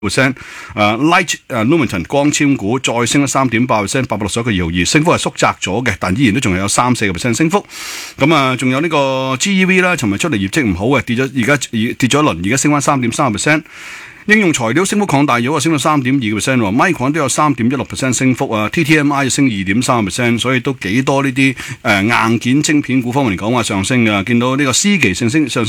Light Lumenton 光纖股再升咗3.8%， 861.2，升幅係縮窄咗嘅，但依然都仲係有3-4% 升幅。咁啊，仲有呢個 GEV 啦，尋日出嚟業績唔好嘅，跌咗一輪，而家升翻3.3%。應用材料升幅擴大咗，升到3.2%，Micron 都有3.16% 升幅啊 ，TTMI 升2.3%，所以都幾多呢啲硬件晶片股方面嚟講話上升嘅，見到呢個思奇上升咗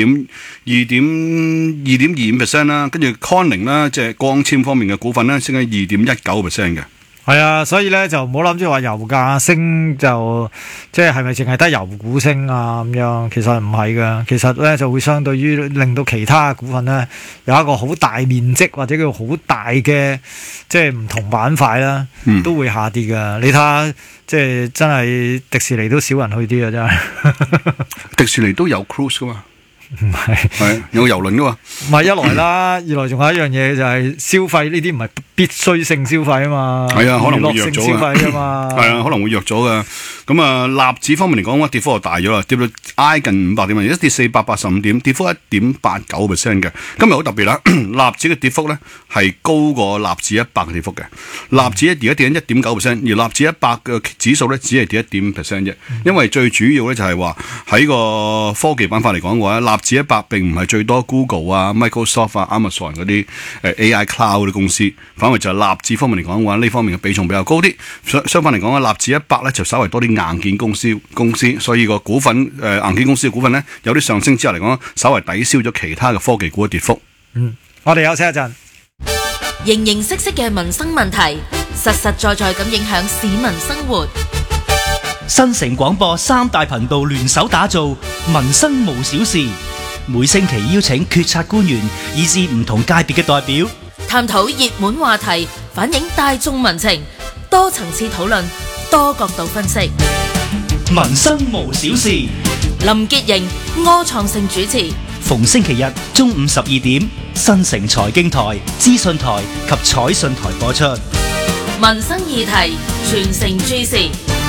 2.25% 啦，跟住 Corning 啦，即係光纖方面嘅股份咧，升咗2.19% 嘅。 係啊，所以咧就唔好諗住話油價升就即係咪淨係得油股升啊咁樣，其實唔係噶，其實咧就會相對於令到其他股份咧有一個好大面積或者叫好大嘅即係唔同板塊啦，都會下跌噶。你睇下，即係真係迪士尼都少人去啲啊，真係。 迪士尼都有 cruise 噶嘛？ 唔係有郵輪噶嘛？ 唔係一來啦，二來仲有一樣嘢就係消費呢啲唔係必須性消費啊嘛， 係啊，可能會弱咗消費啊嘛， 係啊，可能會弱咗噶。咁啊，納指方面嚟講，跌幅就大咗啦，跌到挨近500點，而家跌485點，跌幅1.89% 嘅。今日好特別啦，納指嘅跌幅咧係高過納指100嘅跌幅嘅。納指而家跌緊1.9%，而納指100嘅指數咧只係跌1.5% 啫。因為最主要咧就係話喺個科技板塊嚟講嘅話，納指100並唔係最多 Google 啊、Microsoft 啊、Amazon 嗰啲AI Cloud 嗰啲公司，反為就係納指方面嚟講嘅話，呢方面嘅比重比較高啲。相反嚟講，納指100咧就稍為多啲硬件公司，所以個股份硬件公司嘅股份咧有啲上升之後嚟講，稍為抵消咗其他嘅科技股嘅跌幅。 我哋休息一陣。 形形色色嘅民生問題，實實在在咁影響市民生活。 新城廣播3大頻道聯手打造民生無小事，每星期邀請決策官員以至唔同界別嘅代表， 探討熱門話題，反映大眾民情，多層次討論，多角度分析。 民生無小事， 林潔瑩、柯創盛主持， 逢星期日中午12點，新城財經台、資訊台及彩訊台播出。 民生議題，全城注視。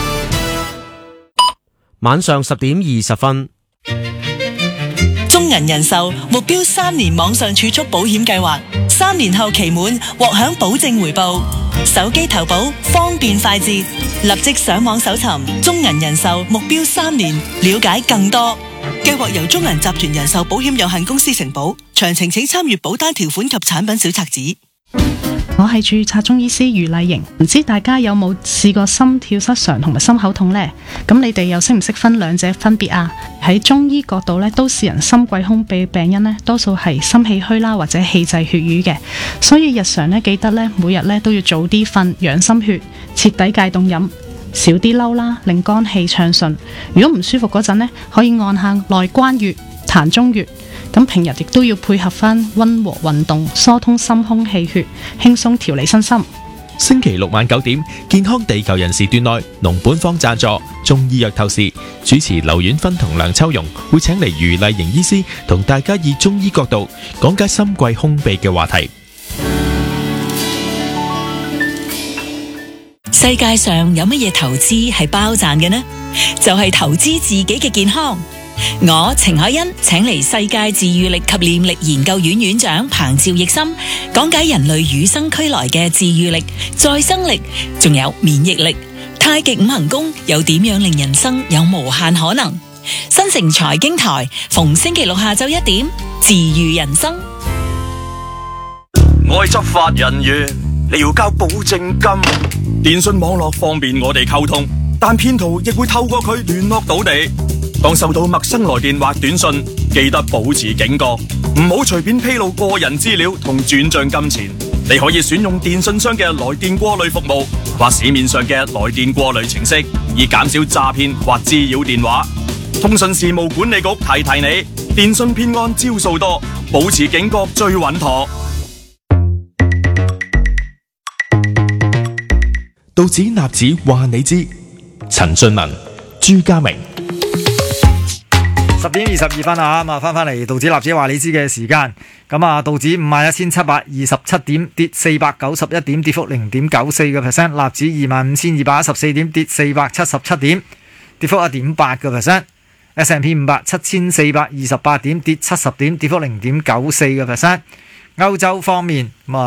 晚上10點20分。 中銀人壽目標3年網上儲蓄保險計劃，3年後期滿獲享保證回報，手機投保方便快捷，立即上網搜尋中銀人壽目標3年，了解更多。計劃由中銀集團人壽保險有限公司承保，詳情請參閱保單條款及產品小冊子。 我係註冊中醫師余麗瑩，唔知大家有冇試過心跳失常同埋心口痛呢？咁你哋又識唔識分兩者分別啊？喺中醫角度咧，都市人心悸胸痹病因呢，多數係心氣虛啦或者氣滯血瘀嘅，所以日常咧記得咧每日咧都要早啲瞓，養心血，徹底戒凍飲，少啲嬲啦，令肝氣暢順。如果唔舒服嗰陣咧，可以按下內關穴、膻中穴。咁平日亦都要配合翻溫和運動，疏通心胸氣血，輕鬆調理身心。 星期六晚9點，健康地球人時段內，農本方贊助中醫藥透視，主持劉婉芬同梁秋容會請嚟余麗瑩醫師同大家以中醫角度講解心悸胸痹嘅話題。 世界上有乜嘢投資係包賺嘅呢？就係投資自己嘅健康。我程海欣請嚟世界治愈力及念力研究院院長彭趙奕森講解人類與生俱來嘅治愈力、再生力，仲有免疫力。太極五行功又點樣令人生有無限可能？新城財經台逢星期六下晝1點，治愈人生。 我係執法人員，你要交保證金。電信網絡方便我哋溝通，但騙徒亦會透過佢聯絡到你。當收到陌生來電或短信，記得保持警覺，唔好隨便披露個人資料同轉賬金錢。你可以選用電信商嘅來電過濾服務或市面上嘅來電過濾程式，以減少詐騙或滋擾電話。通訊事務管理局提提你，電信騙案招數多，保持警覺最穩妥。 道指納指話你知，陳俊文、朱家明。 10點22分啊，咁啊翻嚟道指納指話你知嘅時間，咁啊道指51,727點，跌491點，跌幅0.94%，納指25,214點，跌477點，跌幅1.8%。S&P 500 7,428點，跌70點，跌幅0.94%。 歐洲方面咁啊。